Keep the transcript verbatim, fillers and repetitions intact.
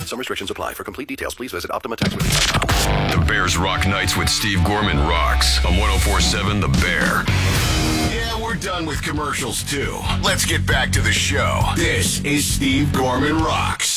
Some restrictions apply. For complete details, please visit Optima Tax Relief dot com. The Bears Rock Nights with Steve Gorman rocks on one oh four point seven The Bear. Yeah, we're done with commercials, too. Let's get back to the show. This is Steve Gorman Rocks.